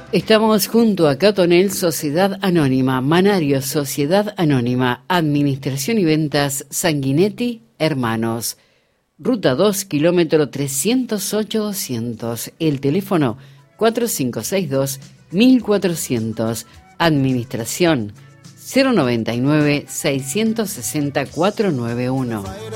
Estamos junto a Catonel, Sociedad Anónima, Manario, Sociedad Anónima, Administración y Ventas, Sanguinetti, Hermanos. Ruta 2, kilómetro 308-200. El teléfono 4562-1400. Administración 099-660-491.